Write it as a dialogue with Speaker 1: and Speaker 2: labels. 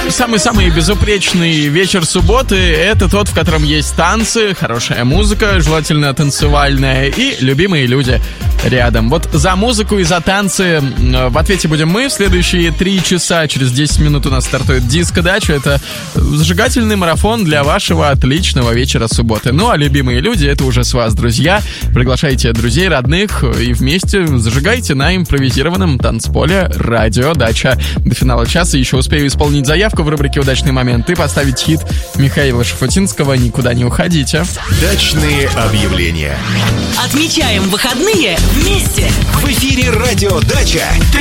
Speaker 1: Самый-самый безупречный вечер субботы — это тот, в котором есть танцы, хорошая музыка, желательно танцевальная, и любимые люди рядом. Вот за музыку и за танцы в ответе будем мы. В следующие 3 часа, через 10 минут у нас стартует диско-дача. Это зажигательный марафон для вашего отличного вечера субботы. Ну а любимые люди — это уже с вас, друзья. Приглашайте друзей, родных и вместе зажигайте на импровизированном танцполе «Радио Дача». До финала часа еще успею исполнить заявку в рубрике «Удачный момент» и поставить хит Михаила Шафутинского «Никуда не уходите».
Speaker 2: Дачные объявления.
Speaker 3: Отмечаем выходные вместе.
Speaker 2: В эфире «Радио Дача».